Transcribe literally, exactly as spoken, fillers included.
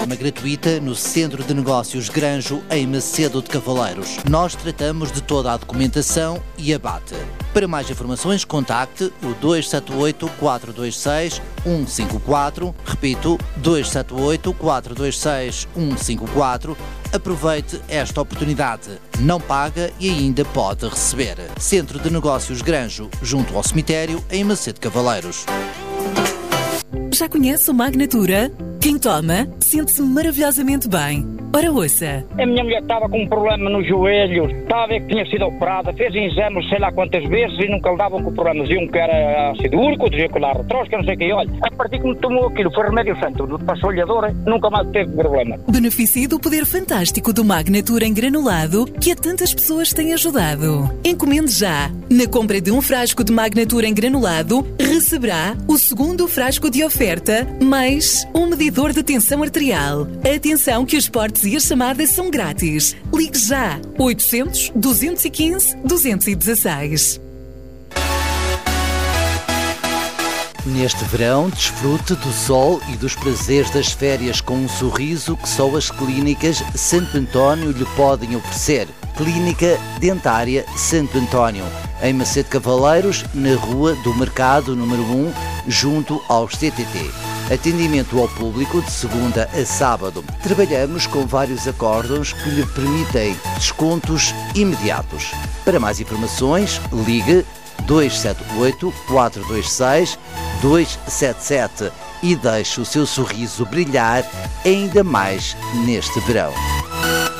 forma gratuita no Centro de Negócios Granjo, em Macedo de Cavaleiros. Nós tratamos de toda a documentação e abate. Para mais informações, contacte o dois sete oito, quatro dois seis, um cinco quatro. Repito, dois sete oito, quatro dois seis, um cinco quatro. Aproveite esta oportunidade. Não paga e ainda pode receber. Centro de Negócios Granjo, junto ao cemitério, em Macedo de Cavaleiros. Já conhece o Magnatura? Quem toma sente-se maravilhosamente bem. Ora, ouça. A minha mulher estava com um problema no joelho, estava a ver que tinha sido operada, fez exames sei lá quantas vezes e nunca lhe davam com o problema. Diziam que era ácido úrico, diziam que era artrosca, não sei o que. Olha, a partir que me tomou aquilo, foi remédio santo, passou-lhe a dor, nunca mais teve problema. Beneficie do poder fantástico do Magnatura em granulado que a tantas pessoas tem ajudado. Encomende já. Na compra de um frasco de Magnatura em granulado, receberá o segundo frasco de oferta, mais um medidor de tensão arterial. Atenção que os portes e as chamadas são grátis. Ligue já. oitocentos, duzentos e quinze, duzentos e dezesseis. Neste verão, desfrute do sol e dos prazeres das férias com um sorriso que só as clínicas Santo António lhe podem oferecer. Clínica Dentária Santo António, em Macedo de Cavaleiros, na Rua do Mercado número um, junto ao C T T. Atendimento ao público de segunda a sábado. Trabalhamos com vários acórdãos que lhe permitem descontos imediatos. Para mais informações, ligue dois sete oito, quatro dois seis, dois sete sete e deixe o seu sorriso brilhar ainda mais neste verão.